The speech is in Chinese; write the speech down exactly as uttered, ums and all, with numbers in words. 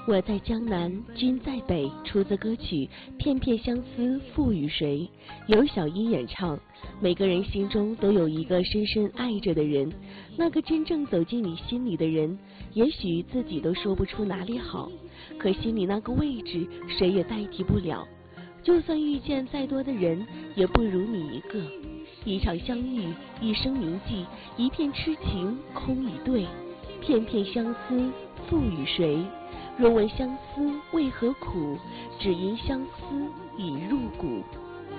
我在江南，君在北，出自歌曲《片片相思赋予谁》，由小一演唱。每个人心中都有一个深深爱着的人，那个真正走进你心里的人，也许自己都说不出哪里好，可心里那个位置谁也代替不了。就算遇见再多的人，也不如你一个。一场相遇，一生铭记，一片痴情空与对，片片相思赋予谁？若问相思为何苦，只因相思已入骨。